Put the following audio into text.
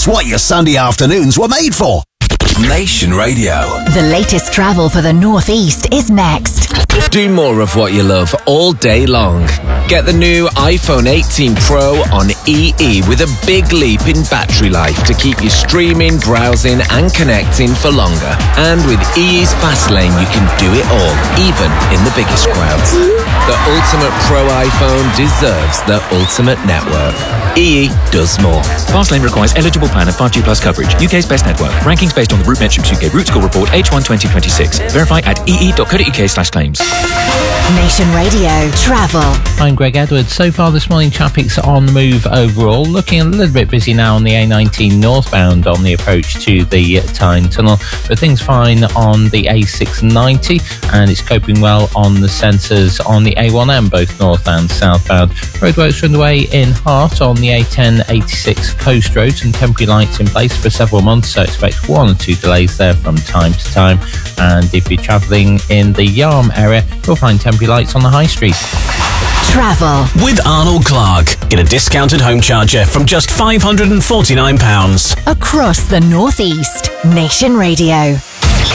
It's what your Sunday afternoons were made for. Nation Radio. The latest travel for the North East is next. Do more of what you love all day long. Get the new iPhone 18 Pro on EE with a big leap in battery life to keep you streaming, browsing and connecting for longer. And with EE's Fastlane, you can do it all, even in the biggest crowds. The ultimate Pro iPhone deserves the ultimate network. EE does more. Fastlane requires eligible plan of 5G plus coverage. UK's best network. Rankings based on the Root Metrics UK Root Score Report H1 2026. Verify at ee.co.uk/claims. Nation Radio Travel. I'm Greg Edwards. So far this morning, traffic's on the move overall. Looking a little bit busy now on the A19 northbound on the approach to the Tyne Tunnel, but things fine on the A690, and it's coping well on the sensors on the A1M, both north and southbound. Roadworks are underway in Hart on the A1086 Coast Road, and temporary lights in place for several months, so expect 1 or 2 delays there from time to time. And if you're travelling in the Yarm area, you'll find temporary lights on the High Street. Travel with Arnold Clark. Get a discounted home charger from just £549. across the North East. Nation Radio.